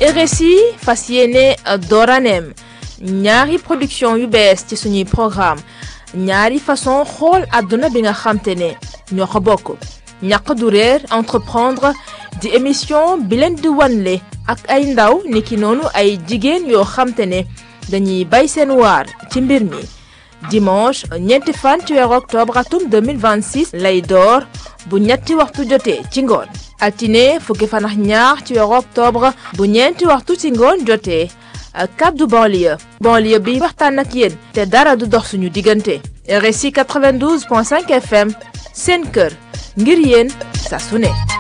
RSI fas yéene dooraneem ñaari production yu bees ci suñuy programme ñaari façon xool àdduna bi nga xamte ne ñoo ko bokk ñaq du réer entreprendre di émission bi leen di wanle ak ay ndaw niki noonu ay jigéen yoo xamte ne dañuy bay seen waar ci mbir mi dimanche ñeenti fan ci weeru octobre atum 2026 lay door bu ñetti waxtu jotee ci ngoon altine fukki fan ak ñaar ci weeru octobre bu ñeenti waxtu ci ngoon jotee kaddu banlieue bi waxtaan ak yéen te dara du dox suñu diggante RSI 92.5 FM seen kër ngir yéen saa su ne